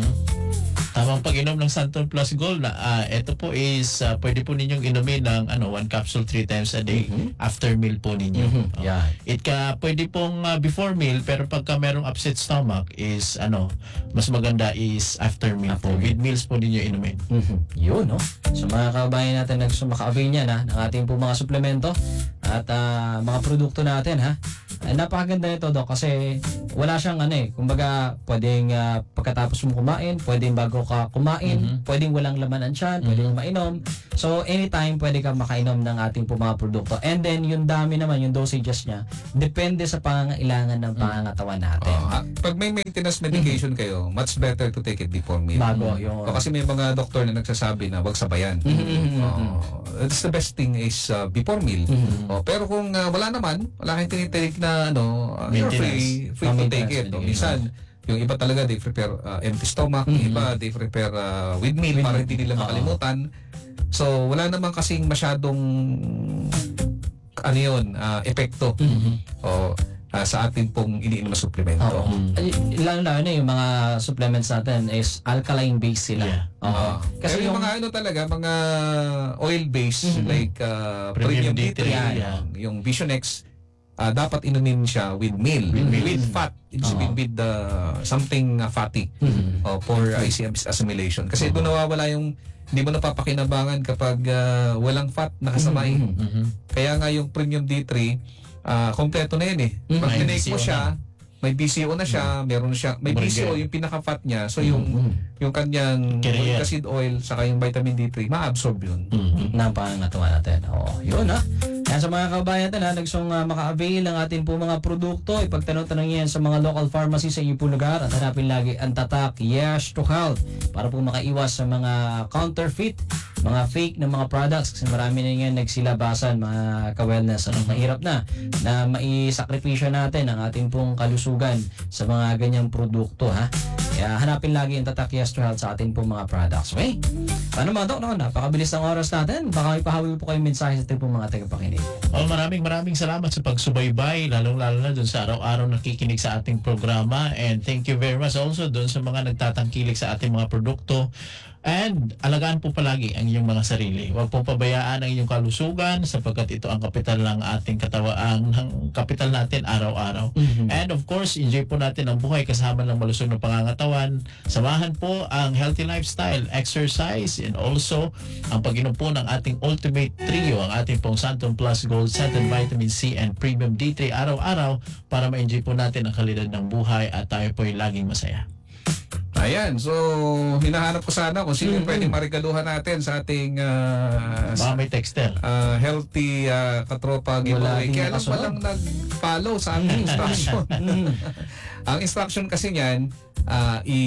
Tamang pag-inom ng Santon Plus Gold na ah, ito po is ah, pwede po ninyong inumin ng ano one capsule three times a day after meal po ninyo. Mhm. Oh. Yan. It ka pwede pong ah, before meal pero pagka merong upset stomach is ano mas maganda is after meal After po. meal. With meals po ninyo inumin. Mhm. Yun, no? So mga kababayan natin na gusto maka-avail niyan ha, ng ating po mga suplemento at ah, mga produkto natin ha. Ay, napakaganda nito, Dok, kasi wala siyang ano eh, kumbaga pwedeng ah, pagkatapos mo kumain, pwedeng bago ka kumain, pwedeng walang laman ang tiyan, pwedeng mainom. So anytime pwede ka makainom ng ating po mga produkto. And then yung dami naman, yung dosages niya, depende sa pangangailangan ng pangangatawan natin. Oh, ah, pag may maintenance medication kayo, much better to take it before meal. Bago yung... O, kasi may mga doktor na nagsasabi na wag sabayan. Oh, it's the best thing is uh, before meal. Oh, pero kung uh, wala naman, wala kayong tinitake na ano, uh, you're free, free Oh, to maintenance take it. Oh, medication. minsan, yung iba talaga they prepare uh, empty stomach, yung iba they prepare uh, with meal para hindi nila makalimutan. So wala naman kasing masyadong ano yun, uh, epekto o uh, sa atin pong iniinom na suplemento. Oo. Ay, lalo-lalo na yung mga supplements natin is alkaline based sila. Yeah. Oo. Ah, Kasi pero yung yung mga ano talaga, mga oil-based like uh, Premium Premium D D three, three, yung, yeah. yung Visionex, ah, dapat inumin siya with meal, with, fat, it's with, with uh, something uh, fatty uh, for I C M assimilation. Kasi doon nawawala yung hindi mo napapakinabangan kapag uh, walang fat nakasabay. Kaya nga yung Premium D three, ah, kompleto na yun eh. Pag May tinake mo B C O siya, may B C O na siya, meron na siya, may B C O yung pinaka-fat niya. So yung yung kanyang Carrier. uric acid oil saka yung vitamin D three, ma-absorb yun. ng pangangatawan natin. Oo, yun ha. Kaya sa mga kabayan natin ha, nagsong uh, maka-avail ng ating po mga produkto, ipagtanong-tanong yan sa mga local pharmacy sa inyong po lugar at hanapin lagi ang tatak Yes to Health para po makaiwas sa mga counterfeit, mga fake na mga products kasi marami na yan nagsilabasan mga ka-wellness. Ano, mahirap na na maisakripisyo natin ang ating pong kalusugan sa mga ganyang produkto ha. Kaya hanapin lagi ang tatak Yes to Health sa ating pong mga products. Okay? Paano mga Dok? Naku, napakabilis ng oras natin. Baka may pahawil po kayong mensahe sa ating pong mga tagapakinig. Oh, maraming maraming salamat sa pagsubaybay, lalong-lalo na dun sa araw-araw nakikinig sa ating programa, and thank you very much also dun sa mga nagtatangkilik sa ating mga produkto. And alagaan po palagi ang inyong mga sarili. Huwag po pabayaan ang inyong kalusugan sapagkat ito ang kapital ng ating katawaan, ng kapital natin araw-araw. And of course, enjoy po natin ang buhay kasama ng malusog na pangangatawan. Samahan po ang healthy lifestyle, exercise, and also ang pag-inom po ng ating ultimate trio, ang ating pong Santon Plus Gold, Santon Vitamin C, and Premium D three araw-araw para ma-enjoy po natin ang kalidad ng buhay at tayo po ay laging masaya. Ayan, so hinahanap ko sana kung sino yung pwedeng marigaluhan natin sa ating uh, Baka may texter. uh, healthy uh, katropa giveaway. din Kaya lang nakasunod. walang nag-follow sa ating instruction. Ang instruction kasi niyan, uh, i,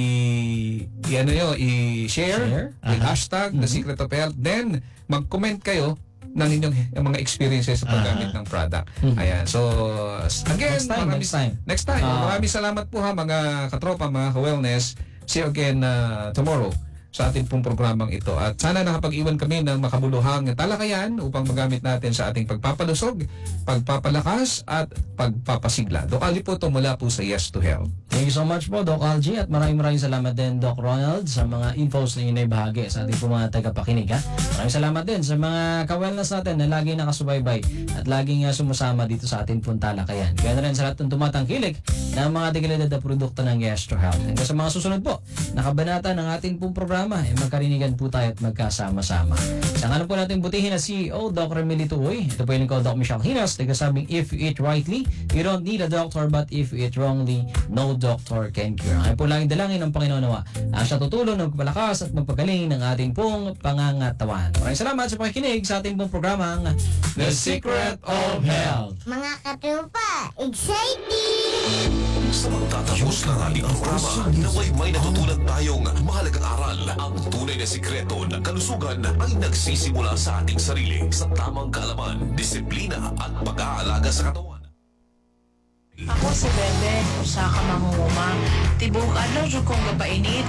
i ano yun, i-share Share? with hashtag The Secret of Health. Then, mag-comment kayo ng inyong yung mga experiences sa paggamit ng product. Ayan. So, again, Next time, maraming- next time. Next time. Ah. Maraming salamat po ha mga katropa, mga ka-wellness. See you again uh, tomorrow sa ating pong programang ito. At sana nakapag-iwan kami ng makabuluhang talakayan upang magamit natin sa ating pagpapalusog, pagpapalakas at pagpapasigla. Doc Ali po ito mula po sa Yes to Health. Thank you so much po, Doc Algie, at maraming maraming salamat din, Doc Ronald, sa mga infos na inay-bahagi sa ating po mga tagapakinig. Ha? Maraming salamat din sa mga ka-wellness natin na lagi nakasubaybay at laging uh, sumasama dito sa ating pong talakayan. Kaya na rin sa lahat ng tumatangkilik, ng mga dekalidad na produkto ng Gastro Health. Hanggang sa mga susunod po, nakabanata ng ating pong programa, eh, magkarinigan po tayo at magkasama-sama. Sa ngalan po natin butihin na C E O, Doctor Emilito Uy. Ito po yung lingkod, Doc Michelle Hinas, nagsasabing if you eat rightly, you don't need a doctor, but if you eat wrongly, no doctor can cure. Ngayon po laging dalangin ng Panginoon nawa ang siya tutulong ng magpalakas at magpagaling ng ating pong pangangatawan. Maraming salamat sa pakikinig sa ating pong programang The Secret of Health. Mga katupa, exciting! Sa magtatapos ng ating programa, naway may natutunan tayong mahalagang aral. Ang tunay na sikreto ng kalusugan ay nagsisimula sa ating sarili sa tamang kaalaman, disiplina at pag-aalaga sa katawan. Ako si Bebe, usa ka mangunguma. Tibok adlaw jud kong gabainit